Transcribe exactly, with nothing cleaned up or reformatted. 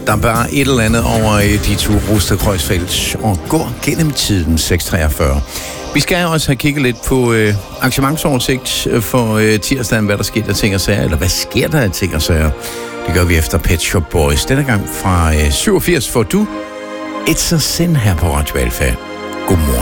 Der er bare et eller andet over de to Ruster-Kreuzfeldt og går gennem tiden seks treogfyrre. Vi skal også have kigget lidt på øh, arrangementsoversigt for øh, tirsdagen, hvad der sker der ting og sager, eller hvad sker der af ting og sager. Det gør vi efter Pet Shop Boys. Denne gang fra øh, syvogfirs får du It's a Sin her på Radio Alfa. Godmorgen.